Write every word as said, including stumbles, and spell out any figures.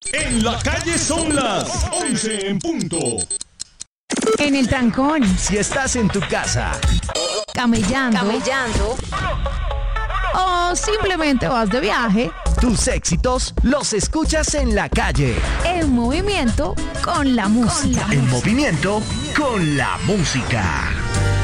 En la calle son las once en punto. En el trancón. Si estás en tu casa. Camellando. Camellando. O simplemente vas de viaje. Tus éxitos los escuchas en la calle. En movimiento con la música. En movimiento con la música.